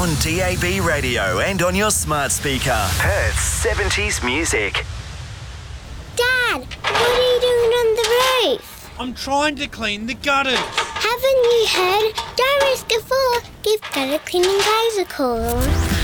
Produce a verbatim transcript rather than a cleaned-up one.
On D A B radio and on your smart speaker. Perth's seventies music. Dad, what are you doing on the roof? I'm trying to clean the gutters. Haven't you heard? Don't risk a fall. Give gutter cleaning guys a call.